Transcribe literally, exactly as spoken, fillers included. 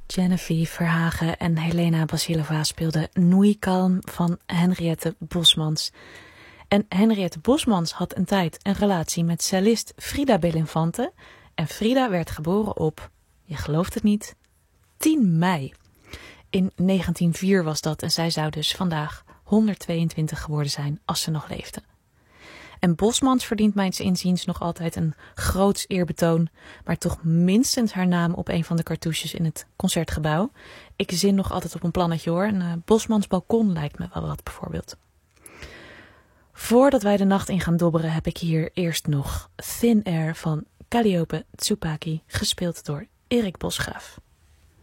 Genevieve Verhagen en Helena Basilova speelden Nuit Calme van Henriette Bosmans. En Henriette Bosmans had een tijd een relatie met cellist Frida Belinfante. En Frida werd geboren op, je gelooft het niet, tien mei. In negentien nul vier was dat en zij zou dus vandaag honderdtweeëntwintig geworden zijn als ze nog leefde. En Bosmans verdient mijns inziens nog altijd een groots eerbetoon, maar toch minstens haar naam op een van de cartouches in het Concertgebouw. Ik zin nog altijd op een plannetje hoor, een uh, Bosmans balkon lijkt me wel wat bijvoorbeeld. Voordat wij de nacht in gaan dobberen heb ik hier eerst nog Thin Air van Calliope Tsupaki, gespeeld door Erik Bosgraaf.